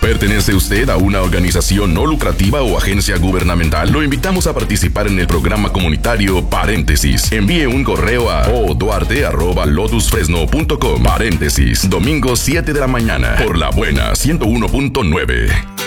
¿Pertenece usted a una organización no lucrativa o agencia gubernamental? Lo invitamos a participar en el programa comunitario Paréntesis. Envíe un correo a oduarte@lotusfresno.com. Paréntesis, domingo 7 de la mañana, por La Buena 101.9.